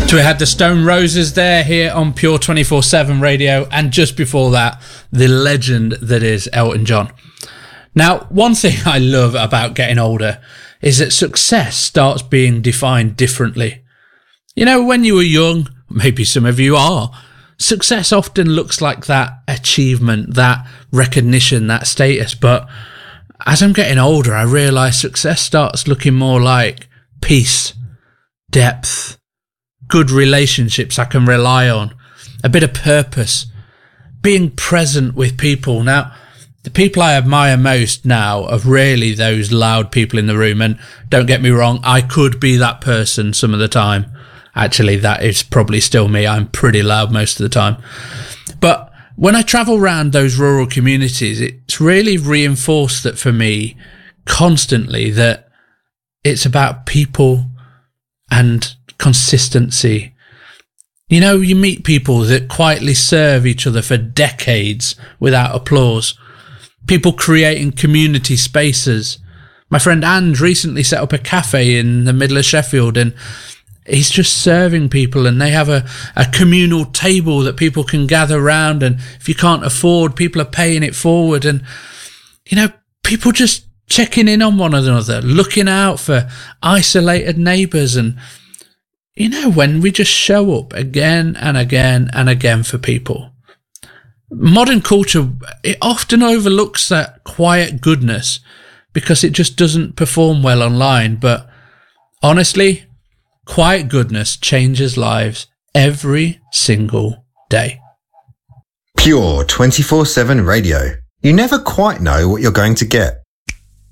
So we had the Stone Roses there here on Pure 24/7 Radio, and just before that, the legend that is Elton John. Now, one thing I love about getting older is that success starts being defined differently. You know, when you were young, maybe some of you are, success often looks like that achievement, that recognition, that status. But as I'm getting older, I realise success starts looking more like peace, depth, good relationships I can rely on, a bit of purpose, being present with people. Now, the people I admire most now are really those loud people in the room. And don't get me wrong, I could be that person some of the time. Actually, that is probably still me. I'm pretty loud most of the time. But when I travel around those rural communities, it's really reinforced that for me constantly that it's about people and consistency. You know, you meet people that quietly serve each other for decades without applause. People creating community spaces. My friend And recently set up a cafe in the middle of Sheffield, and he's just serving people, and they have a communal table that people can gather around, and if you can't afford, people are paying it forward. And, you know, people just checking in on one another, looking out for isolated neighbours. And, you know, when we just show up again and again and again for people. Modern culture, it often overlooks that quiet goodness because it just doesn't perform well online. But honestly, quiet goodness changes lives every single day. Pure 24/7 Radio. You never quite know what you're going to get.